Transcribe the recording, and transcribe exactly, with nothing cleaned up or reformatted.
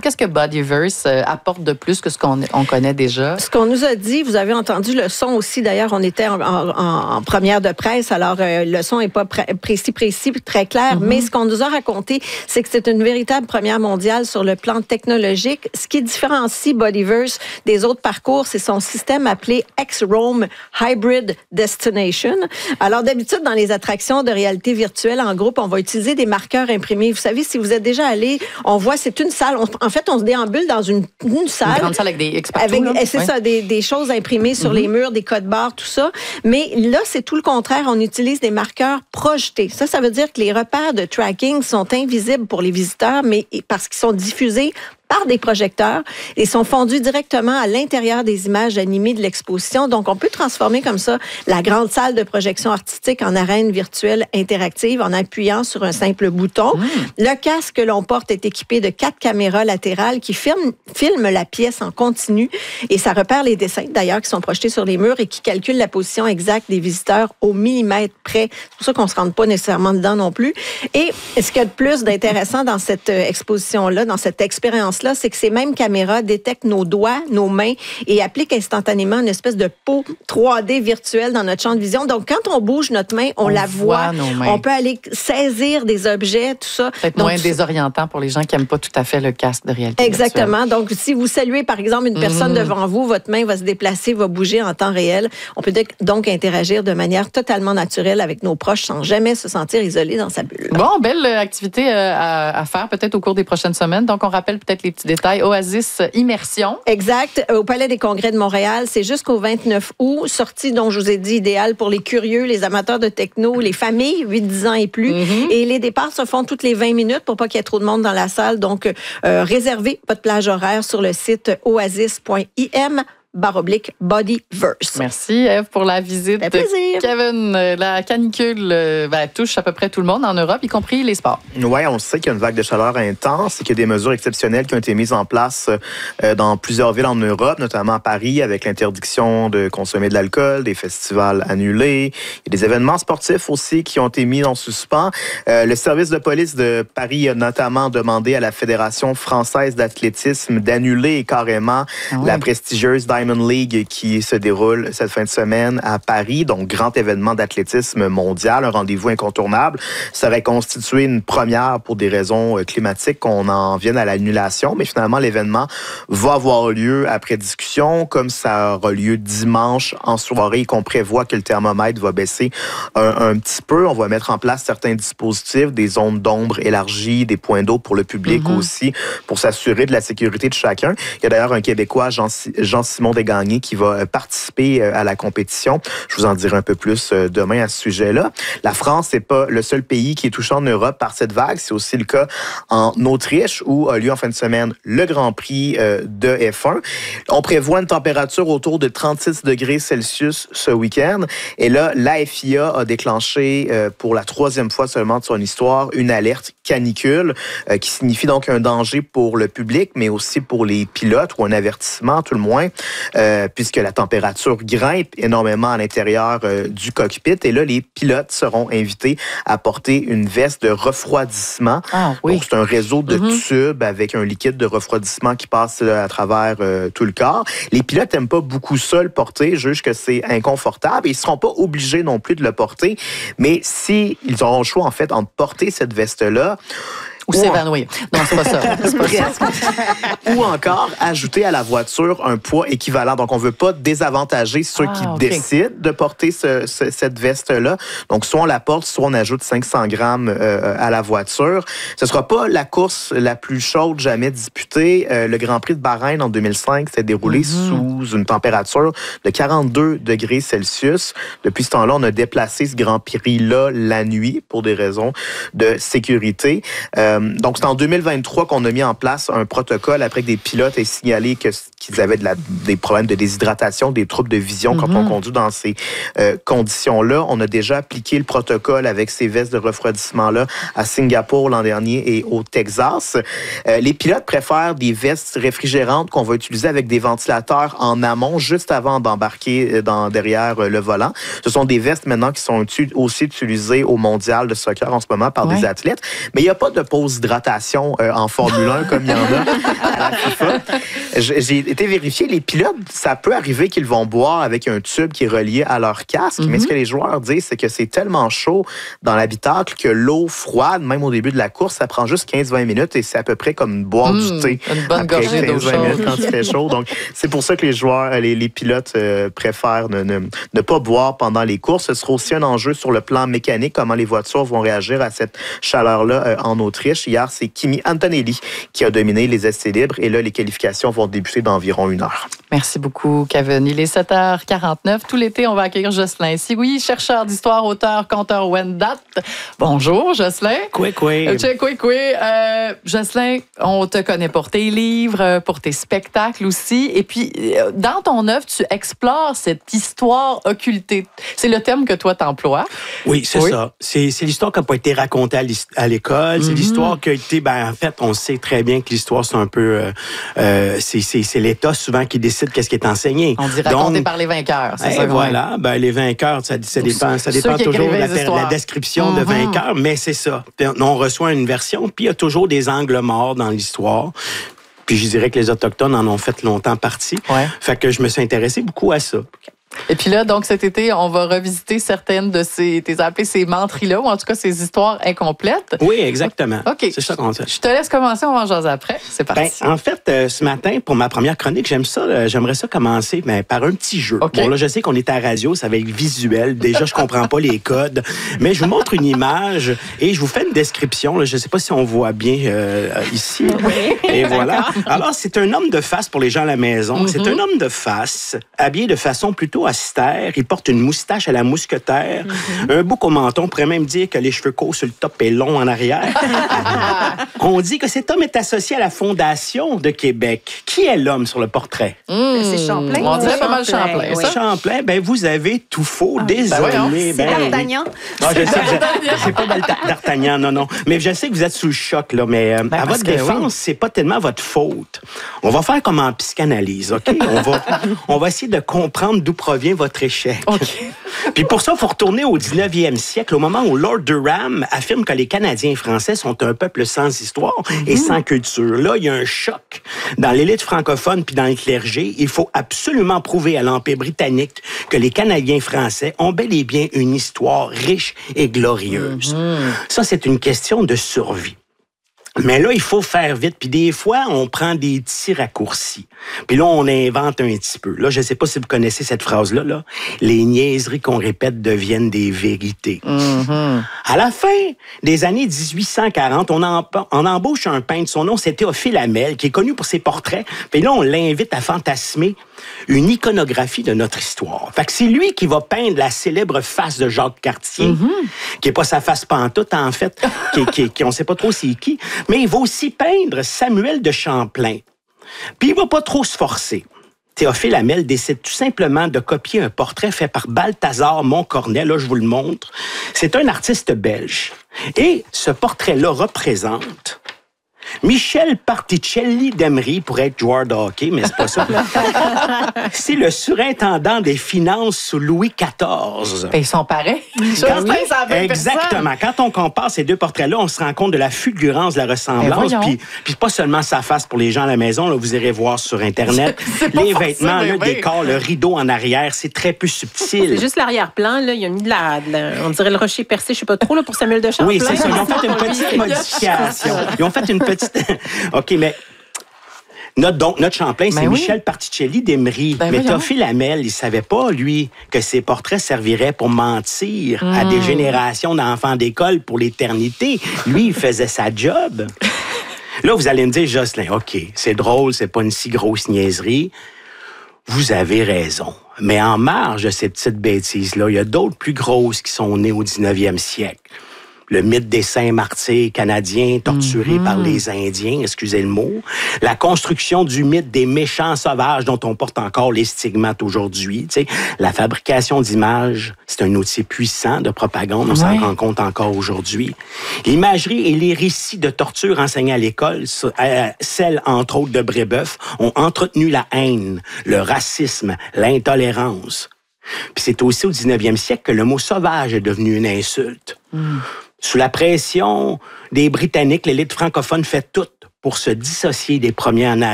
Qu'est-ce que Bodyverse euh, apporte de plus que ce qu'on on connaît déjà? Ce qu'on nous a dit, vous avez entendu le son aussi. D'ailleurs, on était en, en, en première de presse, alors euh, le son n'est pas pré- précis, précis, très clair. Mm-hmm. Mais ce qu'on nous a raconté, c'est que c'est une véritable première mondiale sur le plan technologique. Ce qui différencie Bodyverse des autres parcours, c'est son système appelé X-Roam Hybrid Destination. Alors, d'habitude, dans les attractions de réalité virtuelle en groupe, on va utiliser des marqueurs imprimés. Vous savez, si vous êtes déjà allé, on voit, c'est une salle. On, en fait, on se déambule dans une, une salle. Une grande salle avec des experts. C'est ouais. ça, des, des choses imprimées sur mm-hmm. les murs, des codes barres, tout ça. Mais là, c'est tout le contraire. On utilise des marqueurs projetés. Ça, ça veut dire que les repères de tracking sont invisibles pour les visiteurs, mais parce qu'ils sont diffusés par des projecteurs et sont fondus directement à l'intérieur des images animées de l'exposition. Donc, on peut transformer comme ça la grande salle de projection artistique en arène virtuelle interactive en appuyant sur un simple bouton. Mmh. Le casque que l'on porte est équipé de quatre caméras latérales qui filment, filment la pièce en continu et ça repère les dessins, d'ailleurs, qui sont projetés sur les murs et qui calculent la position exacte des visiteurs au millimètre près. C'est pour ça qu'on ne se rende pas nécessairement dedans non plus. Et ce qu'il y a de plus d'intéressant dans cette exposition-là, dans cette expérience là, c'est que ces mêmes caméras détectent nos doigts, nos mains et appliquent instantanément une espèce de peau trois D virtuelle dans notre champ de vision. Donc, quand on bouge notre main, on, on la voit. voit on peut aller saisir des objets, tout ça. Peut-être moins désorientant pour les gens qui n'aiment pas tout à fait le casque de réalité Exactement. virtuelle. Donc, si vous saluez, par exemple, une personne mmh. devant vous, votre main va se déplacer, va bouger en temps réel. On peut donc interagir de manière totalement naturelle avec nos proches sans jamais se sentir isolé dans sa bulle. Bon, belle activité à, à faire peut-être au cours des prochaines semaines. Donc, on rappelle peut-être les petits détails. Oasis Immersion. Exact. Au Palais des Congrès de Montréal, c'est jusqu'au vingt-neuf août. Sortie, dont je vous ai dit, idéale pour les curieux, les amateurs de techno, les familles, huit dix ans et plus. Mm-hmm. Et les départs se font toutes les vingt minutes pour pas qu'il y ait trop de monde dans la salle. Donc, euh, réservez votre plage horaire sur le site oasis point i m. barre oblique Bodyverse. Merci, Ève, pour la visite. Ça fait plaisir. Kevin, la canicule ben, touche à peu près tout le monde en Europe, y compris les sports. Oui, on sait qu'il y a une vague de chaleur intense et qu'il y a des mesures exceptionnelles qui ont été mises en place euh, dans plusieurs villes en Europe, notamment à Paris, avec l'interdiction de consommer de l'alcool, des festivals annulés. Il y a des événements sportifs aussi qui ont été mis en suspens. Euh, le service de police de Paris a notamment demandé à la Fédération française d'athlétisme d'annuler carrément ah ouais. la prestigieuse Diamond League qui se déroule cette fin de semaine à Paris, donc grand événement d'athlétisme mondial, un rendez-vous incontournable. Ça aurait constitué une première pour des raisons climatiques qu'on en vienne à l'annulation, mais finalement l'événement va avoir lieu après discussion, comme ça aura lieu dimanche en soirée et qu'on prévoit que le thermomètre va baisser un, un petit peu. On va mettre en place certains dispositifs, des zones d'ombre élargies, des points d'eau pour le public mm-hmm. aussi, pour s'assurer de la sécurité de chacun. Il y a d'ailleurs un Québécois, Jean, Jean-Simon Desgagnés, qui va participer à la compétition. Je vous en dirai un peu plus demain à ce sujet-là. La France n'est pas le seul pays qui est touché en Europe par cette vague. C'est aussi le cas en Autriche, où a lieu en fin de semaine le Grand Prix de F un. On prévoit une température autour de trente-six degrés Celsius ce week-end. Et là, l'A F I A a déclenché pour la troisième fois seulement de son histoire une alerte canicule, qui signifie donc un danger pour le public, mais aussi pour les pilotes, ou un avertissement tout le moins. Euh, puisque la température grimpe énormément à l'intérieur euh, du cockpit. Et là, les pilotes seront invités à porter une veste de refroidissement. Ah, oui. Donc, c'est un réseau de mm-hmm. tubes avec un liquide de refroidissement qui passe là, à travers euh, tout le corps. Les pilotes n'aiment pas beaucoup ça le porter, jugent que c'est inconfortable et ils ne seront pas obligés non plus de le porter. Mais s'ils auront le choix, en fait, en porter cette veste-là, Ou s'évanouir. Non, c'est pas ça. C'est pas ça. Ou encore, ajouter à la voiture un poids équivalent. Donc, on ne veut pas désavantager ceux ah, qui okay. décident de porter ce, ce, cette veste-là. Donc, soit on la porte, soit on ajoute cinq cents grammes euh, à la voiture. Ce ne sera pas la course la plus chaude jamais disputée. Euh, le Grand Prix de Bahreïn en deux mille cinq s'est déroulé mm-hmm. sous une température de quarante-deux degrés Celsius. Depuis ce temps-là, on a déplacé ce Grand Prix-là la nuit pour des raisons de sécurité. Euh, Donc, c'est en deux mille vingt-trois qu'on a mis en place un protocole après que des pilotes aient signalé que, qu'ils avaient de la, des problèmes de déshydratation, des troubles de vision mm-hmm. quand on conduit dans ces euh, conditions-là. On a déjà appliqué le protocole avec ces vestes de refroidissement-là à Singapour l'an dernier et au Texas. Euh, les pilotes préfèrent des vestes réfrigérantes qu'on va utiliser avec des ventilateurs en amont, juste avant d'embarquer dans, derrière le volant. Ce sont des vestes maintenant qui sont aussi utilisées au mondial de soccer en ce moment par ouais. des athlètes. Mais il n'y a pas de pause fausse hydratation euh, en Formule un, comme il y en a à la FIFA. J'ai été vérifié, les pilotes, ça peut arriver qu'ils vont boire avec un tube qui est relié à leur casque, mm-hmm. mais ce que les joueurs disent, c'est que c'est tellement chaud dans l'habitacle que l'eau froide, même au début de la course, ça prend juste quinze à vingt minutes et c'est à peu près comme boire mmh, du thé. Une bonne gorgée d'eau chaude. Minutes quand il fait chaud. Donc, c'est pour ça que les joueurs, les, les pilotes euh, préfèrent ne, ne, ne pas boire pendant les courses. Ce sera aussi un enjeu sur le plan mécanique, comment les voitures vont réagir à cette chaleur-là euh, en Autriche. Hier, c'est Kimi Antonelli qui a dominé les essais libres et là, les qualifications vont débuter dans environ une heure. Merci beaucoup, Kevin. Il est sept heures quarante-neuf. Tout l'été, on va accueillir Jocelyn Sioui, chercheur d'histoire, auteur, conteur Wendat. Bonjour, Jocelyn. Coué, coué. Euh, coué, coué. Euh, Jocelyn, on te connaît pour tes livres, pour tes spectacles aussi. Et puis, dans ton œuvre, tu explores cette histoire occultée. C'est le thème que toi t'emploies. Oui, c'est oui. ça. C'est, c'est l'histoire qui n'a pas été racontée à l'école. C'est mm-hmm. l'histoire qui a été... Ben, en fait, on sait très bien que l'histoire, c'est un peu... Euh, euh, c'est, c'est, c'est l'État souvent qui décide qu'est-ce qui est enseigné. On dit raconté par les vainqueurs, c'est eh, ça? Voilà. Ben, les vainqueurs, ça, ça dépend, ça dépend toujours de la, la description mm-hmm. de vainqueur, mais c'est ça. On reçoit une version, puis il y a toujours des angles morts dans l'histoire. Puis je dirais que les Autochtones en ont fait longtemps partie. Ouais. Fait que je me suis intéressé beaucoup à ça. Et puis là, donc cet été, on va revisiter certaines de ces, t'es appelé ces mentries-là, ou en tout cas ces histoires incomplètes. Oui, exactement. OK. C'est ça qu'on fait. Je te laisse commencer, on va en jaser après. C'est parti. Ben, en fait, euh, ce matin, pour ma première chronique, j'aime ça, euh, j'aimerais ça commencer ben, par un petit jeu. Okay. Bon, là, je sais qu'on est à la radio, ça va être visuel. Déjà, je comprends pas les codes. Mais je vous montre une image et je vous fais une description. Là, je sais pas si on voit bien euh, ici. Oui. Et voilà. Alors, c'est un homme de face pour les gens à la maison. Mm-hmm. C'est un homme de face, habillé de façon plutôt austère. Il porte une moustache à la mousquetaire, mm-hmm. un bouc au menton. On pourrait même dire que les cheveux courts sur le top et longs en arrière. On dit que cet homme est associé à la Fondation de Québec. Qui est l'homme sur le portrait? Mmh. C'est Champlain. On dirait pas mal Champlain. Oui. Champlain, ben vous avez tout faux. Ah, désolé. Ben, c'est D'Artagnan. Non, je sais que c'est pas D'Artagnan, non, non. Mais je sais que vous êtes sous le choc, là. Mais ben, à votre défense, oui. c'est pas tellement votre faute. On va faire comme en psychanalyse, OK? on, va, on va essayer de comprendre d'où provient votre échec. Okay. Puis pour ça, il faut retourner au dix-neuvième siècle, au moment où Lord Durham affirme que les Canadiens français sont un peuple sans histoire mm-hmm. et sans culture. Là, il y a un choc dans l'élite francophone puis dans le clergé. Il faut absolument prouver à l'Empire britannique que les Canadiens français ont bel et bien une histoire riche et glorieuse. Mm-hmm. Ça, c'est une question de survie. Mais là, il faut faire vite. Puis des fois, on prend des petits raccourcis. Puis là, on invente un petit peu. Là, je sais pas si vous connaissez cette phrase-là. Là. Les niaiseries qu'on répète deviennent des vérités. Mm-hmm. À la fin des années dix-huit cent quarante, on, en, on embauche un peintre. Son nom, c'est Théophile Hamel, qui est connu pour ses portraits. Puis là, on l'invite à fantasmer une iconographie de notre histoire. Fait que c'est lui qui va peindre la célèbre face de Jacques Cartier, mm-hmm. qui est pas sa face pantoute, en fait, qui, qui, qui on sait pas trop c'est qui. Mais il va aussi peindre Samuel de Champlain. Puis il va pas trop se forcer. Théophile Hamel décide tout simplement de copier un portrait fait par Balthazar Montcornet. Là, je vous le montre. C'est un artiste belge. Et ce portrait-là représente Michel Particelli d'Emery, pour être joueur de hockey, mais c'est pas ça. C'est le surintendant des finances sous Louis quatorze. Et ils sont pareils. Quand, oui, exactement. Quand on compare ces deux portraits-là, on se rend compte de la fulgurance de la ressemblance. Puis, puis pas seulement sa face pour les gens à la maison. Là, vous irez voir sur Internet. C'est, c'est les vêtements, le décor, le rideau en arrière, c'est très peu subtil. C'est juste l'arrière-plan. Là, il y a mis de la, de la, on dirait le rocher percé, je sais pas trop, là, pour Samuel de Champlain. Oui, c'est ça. Ils ont fait une petite modification. Ils ont fait une petite OK, mais notre, donc, notre Champlain, c'est ben oui. Michel Particelli d'Emery. Ben mais Théophile Hamel, il savait pas, lui, que ses portraits serviraient pour mentir mmh. à des générations d'enfants d'école pour l'éternité. Lui, il faisait sa job. Là, vous allez me dire, Jocelyn, OK, c'est drôle, c'est pas une si grosse niaiserie. Vous avez raison. Mais en marge de ces petites bêtises-là, il y a d'autres plus grosses qui sont nées au dix-neuvième siècle. Le mythe des saints martyrs canadiens torturés mm-hmm. par les Indiens, excusez le mot. La construction du mythe des méchants sauvages dont on porte encore les stigmates aujourd'hui. Tu sais, la fabrication d'images, c'est un outil puissant de propagande, on ouais. s'en rend compte encore aujourd'hui. L'imagerie et les récits de torture enseignés à l'école, euh, celles entre autres de Brébeuf, ont entretenu la haine, le racisme, l'intolérance. Puis c'est aussi au dix-neuvième siècle que le mot sauvage est devenu une insulte. Mm. Sous la pression des Britanniques, l'élite francophone fait tout pour se dissocier des premiers en